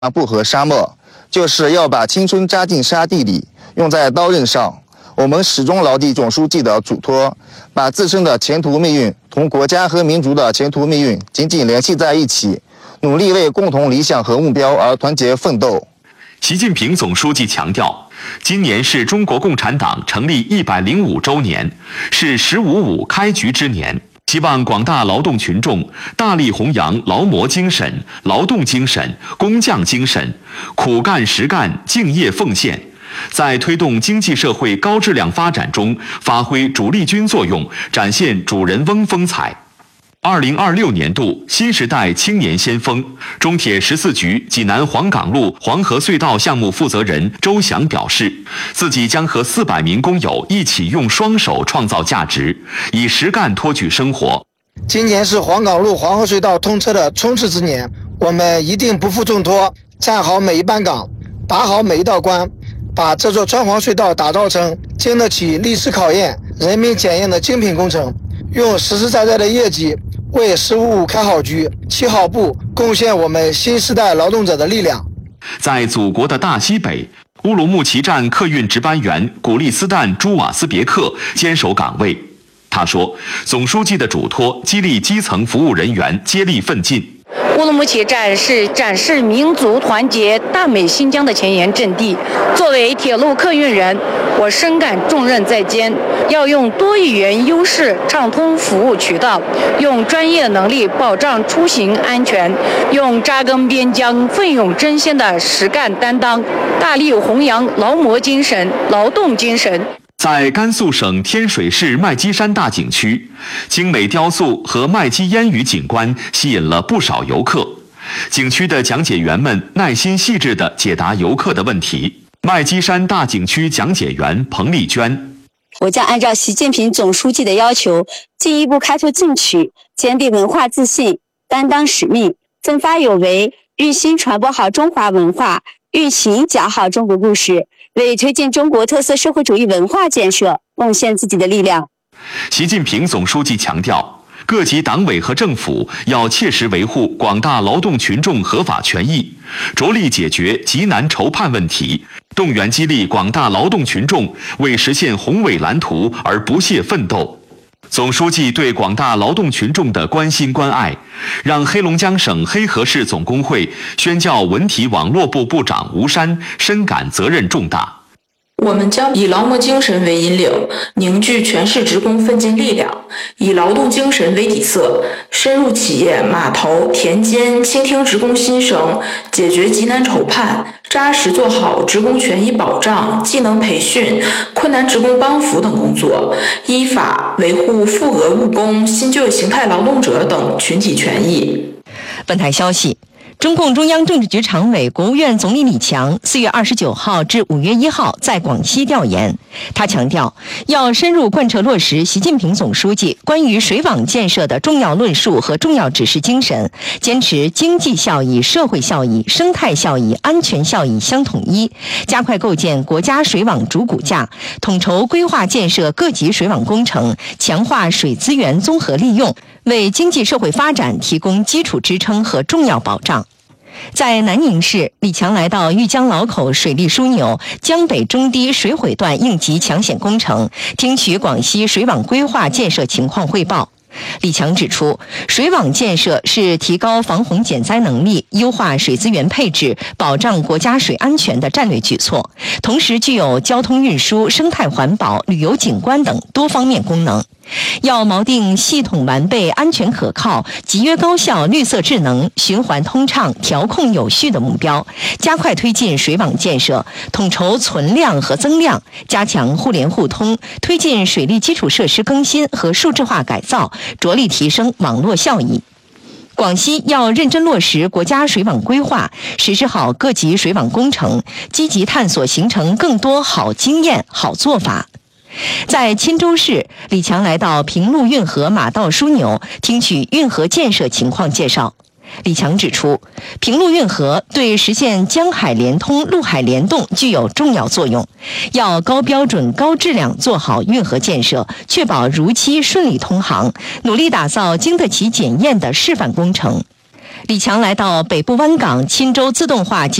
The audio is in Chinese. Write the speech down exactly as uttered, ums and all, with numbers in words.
不和沙漠，就是要把青春扎进沙地里，用在刀刃上。我们始终牢记总书记的嘱托，把自身的前途命运同国家和民族的前途命运紧紧联系在一起，努力为共同理想和目标而团结奋斗。 习近平总书记强调，今年是中国共产党成立一百零五周年，是“十五五”开局之年。希望广大劳动群众大力弘扬劳模精神、劳动精神、工匠精神，苦干实干、敬业奉献，在推动经济社会高质量发展中发挥主力军作用，展现主人翁风采。二零二六年度新时代青年先锋，中铁十四局济南黄岗路黄河隧道项目负责人周翔表示，自己将和四百名工友一起用双手创造价值，以实干托举生活。 今年是黄岗路黄河隧道通车的冲刺之年，我们一定不负重托，站好每一班岗，把好每一道关，把这座川黄隧道打造成经得起历史考验、人民检验的精品工程，用实实在在的业绩为“十五五”开好局、起好步，贡献我们新时代劳动者的力量。 在祖国的大西北，乌鲁木齐站客运值班员古利斯坦·朱瓦斯别克坚守岗位。他说，总书记的嘱托激励基层服务人员接力奋进。 乌鲁木齐站是展示民族团结大美新疆的前沿阵地。作为铁路客运人，我深感重任在肩，要用多语言优势畅通服务渠道，用专业能力保障出行安全，用扎根边疆、奋勇争先的实干担当，大力弘扬劳模精神、劳动精神。 在甘肃省天水市麦积山大景区，精美雕塑和麦积烟雨景观吸引了不少游客。景区的讲解员们耐心细致地解答游客的问题。麦积山大景区讲解员彭丽娟： 我将按照习近平总书记的要求，进一步开拓进取，坚定文化自信，担当使命，奋发有为，用心传播好中华文化，用情讲好中国故事，为推进中国特色社会主义文化建设贡献自己的力量。 习近平总书记强调，各级党委和政府要切实维护广大劳动群众合法权益，着力解决急难愁盼问题，动员激励广大劳动群众为实现宏伟蓝图而不懈奋斗。总书记对广大劳动群众的关心关爱，让黑龙江省黑河市总工会宣教文体网络部部长吴山深感责任重大。 我们将以劳模精神为引领，凝聚全市职工奋进力量，以劳动精神为底色，深入企业、码头、田间，倾听职工心声，解决急难愁盼，扎实做好职工权益保障、技能培训、困难职工帮扶等工作，依法维护负额务工、新旧形态劳动者等群体权益。 本台消息，中共中央政治局常委、国务院总理李强四月二十九号至五月一号在广西调研。他强调，要深入贯彻落实习近平总书记关于水网建设的重要论述和重要指示精神，坚持经济效益、社会效益、生态效益、安全效益相统一，加快构建国家水网主骨架，统筹规划建设各级水网工程，强化水资源综合利用，为经济社会发展提供基础支撑和重要保障。在南宁市，李强来到玉江老口水利枢纽江北中堤水毁段应急抢险工程，听取广西水网规划建设情况汇报。李强指出，水网建设是提高防洪减灾能力、优化水资源配置、保障国家水安全的战略举措，同时具有交通运输、生态环保、旅游景观等多方面功能。要锚定系统完备、安全可靠、集约高效、绿色智能、循环通畅、调控有序的目标，加快推进水网建设，统筹存量和增量，加强互联互通，推进水利基础设施更新和数字化改造，着力提升网络效益。广西要认真落实国家水网规划，实施好各级水网工程，积极探索形成更多好经验、好做法。在钦州市，李强来到平陆运河马道枢纽，听取运河建设情况介绍。李强指出，平陆运河对实现江海联通、陆海联动具有重要作用，要高标准、高质量做好运河建设，确保如期顺利通航，努力打造经得起检验的示范工程。 李强来到北部湾港钦州自动化